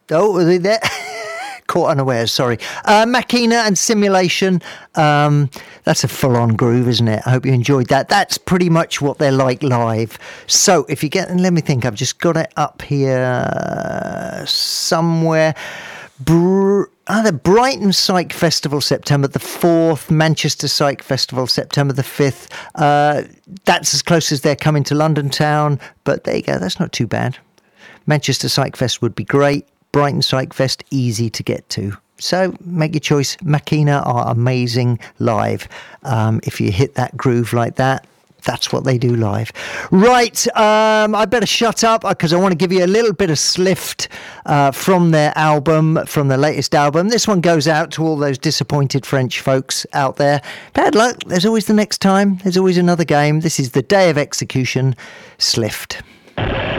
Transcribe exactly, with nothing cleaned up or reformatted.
Oh, are they there? Caught unawares, sorry. Uh, Machina and Simulation. Um, that's a full-on groove, isn't it? I hope you enjoyed that. That's pretty much what they're like live. So if you get, let me think, I've just got it up here somewhere. Br- ah, the Brighton Psych Festival, September the fourth. Manchester Psych Festival, September the fifth. Uh, that's as close as they're coming to London town. But there you go, that's not too bad. Manchester Psych Fest would be great. Brighton Psych Fest, easy to get to. So make your choice. Machina are amazing live. Um, if you hit that groove like that, that's what they do live. Right, um, I better shut up because I want to give you a little bit of Slift uh, from their album, from their latest album. This one goes out to all those disappointed French folks out there. Bad luck. There's always the next time. There's always another game. This is The Day of Execution, Slift.